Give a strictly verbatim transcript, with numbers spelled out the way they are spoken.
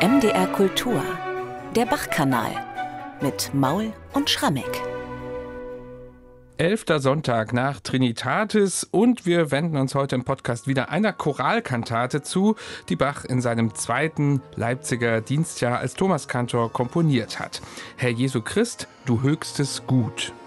M D R Kultur, der Bach-Kanal mit Maul und Schrammeck. Elfter Sonntag nach Trinitatis und wir wenden uns heute im Podcast wieder einer Choralkantate zu, die Bach in seinem zweiten Leipziger Dienstjahr als Thomaskantor komponiert hat. Herr Jesu Christ, du höchstes Gut.